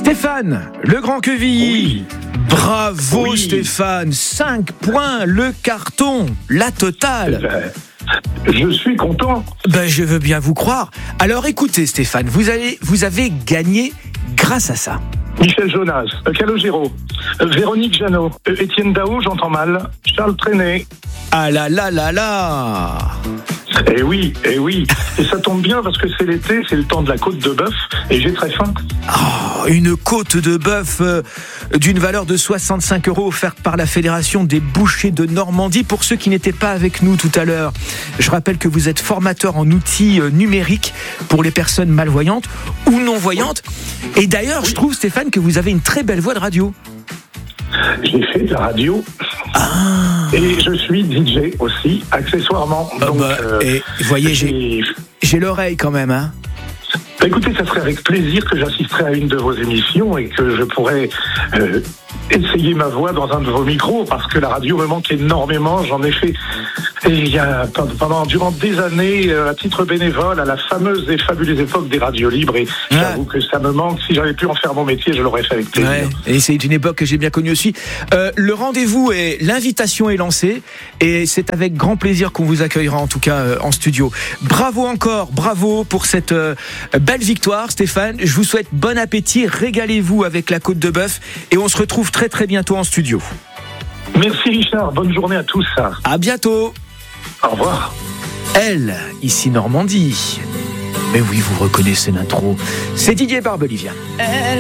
Stéphane, le grand Quevilly. Oui. Bravo Oui. Stéphane, 5 points, le carton, la totale. Je suis content. Je veux bien vous croire. Alors écoutez Stéphane, vous avez gagné grâce à ça. Michel Jonas, Calogero, Véronique Jeannot, Étienne Dao, j'entends mal, Charles Trenet. Ah là là là là. Eh oui. Et ça tombe bien parce que c'est l'été, c'est le temps de la côte de bœuf et j'ai très faim. Oh, une côte de bœuf d'une valeur de 65 € offerte par la Fédération des bouchers de Normandie. Pour ceux qui n'étaient pas avec nous tout à l'heure, je rappelle que vous êtes formateur en outils numériques pour les personnes malvoyantes ou non-voyantes. Et d'ailleurs, je trouve, Stéphane, que vous avez une très belle voix de radio. J'ai fait de la radio. Et je suis DJ aussi, accessoirement. Donc, et voyez, j'ai l'oreille quand même, hein. Écoutez, ça serait avec plaisir que j'assisterai à une de vos émissions et que je pourrais essayer ma voix dans un de vos micros, parce que la radio me manque énormément. J'en ai fait durant des années à titre bénévole à la fameuse et fabuleuse époque des radios libres, et j'avoue que ça me manque. Si j'avais pu en faire mon métier, je l'aurais fait avec plaisir. Ouais, et c'est une époque que j'ai bien connue aussi. Le rendez-vous l'invitation est lancée et c'est avec grand plaisir qu'on vous accueillera en tout cas en studio. Bravo encore, bravo pour cette belle victoire Stéphane. Je vous souhaite bon appétit, régalez-vous avec la côte de bœuf et on se retrouve très très bientôt en studio. Merci Richard, bonne journée à tous. À bientôt. Au revoir. Elle, ici Normandie. Mais oui, vous reconnaissez l'intro. C'est Didier Barbelivien.